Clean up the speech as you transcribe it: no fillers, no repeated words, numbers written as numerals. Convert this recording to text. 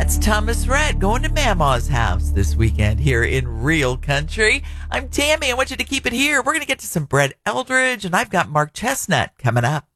That's Thomas Rhett going to Mama's house this weekend here in Real Country. I'm Tammy. I want you to keep it here. We're going to get to some Brett Eldridge, and I've got Mark Chestnut coming up.